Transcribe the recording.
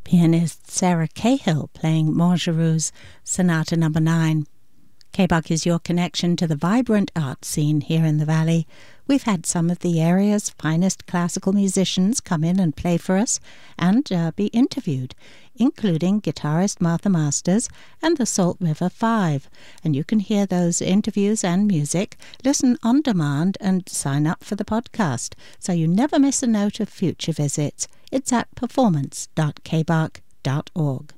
pianist Sarah Cahill playing Montgeroux's Sonata No. 9. KBUK is your connection to the vibrant art scene here in the Valley. We've had some of the area's finest classical musicians come in and play for us and be interviewed, including guitarist Martha Masters and the Salt River Five. And you can hear those interviews and music, listen on demand and sign up for the podcast so you never miss a note of future visits. It's at performance.kbark.org.